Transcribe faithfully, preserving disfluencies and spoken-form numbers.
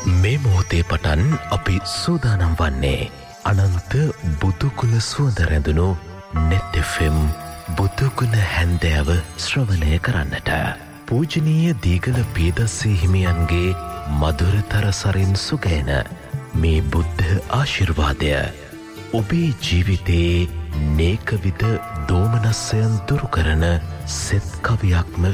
මේ මොහොතේ පටන් අපි සූදානම් වන්නේ අනන්ත බුදුකුල සුවඳ රැඳුණු නෙත් එෆ් එම් බුදුගුණ හැන්දෑව ශ්‍රවණය කරන්නට. පූජනීය දීගල පීදස්සේ හිමියන්ගේ මధుරතර සරින් සුගයන මේ බුද්ධ ආශිර්වාදය ඔබේ ජීවිතයේ නේකවිද දෝමනස්සයන් දුරු කරන සෙත් කවියක්ම